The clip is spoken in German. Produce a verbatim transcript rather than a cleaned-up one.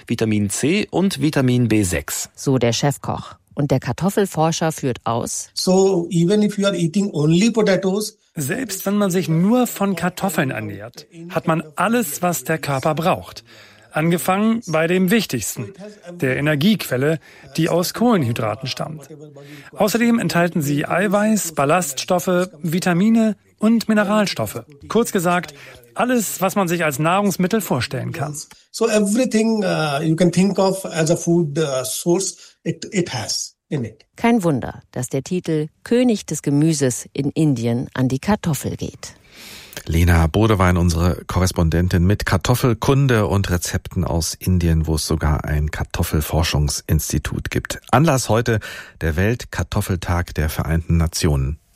Vitamin C und Vitamin B sechs. So der Chefkoch. Und der Kartoffelforscher führt aus: So even if you are eating only potatoes, selbst wenn man sich nur von Kartoffeln ernährt, hat man alles, was der Körper braucht. Angefangen bei dem Wichtigsten, der Energiequelle, die aus Kohlenhydraten stammt. Außerdem enthalten sie Eiweiß, Ballaststoffe, Vitamine und Mineralstoffe. Kurz gesagt, alles, was man sich als Nahrungsmittel vorstellen kann. So everything uh, you can think of as a food uh, source, it, it has in it. Kein Wunder, dass der Titel König des Gemüses in Indien an die Kartoffel geht. Lena Bodewein, unsere Korrespondentin mit Kartoffelkunde und Rezepten aus Indien, wo es sogar ein Kartoffelforschungsinstitut gibt. Anlass heute der Weltkartoffeltag der Vereinten Nationen.